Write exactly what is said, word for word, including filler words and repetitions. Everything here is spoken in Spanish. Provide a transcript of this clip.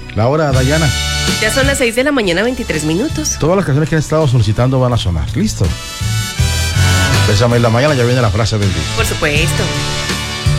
La hora, Dayana. Ya son las seis de la mañana, veintitrés minutos. Todas las canciones que han estado solicitando van a sonar. ¿Listo? Bésame en la mañana, ya viene la frase del día. Por supuesto.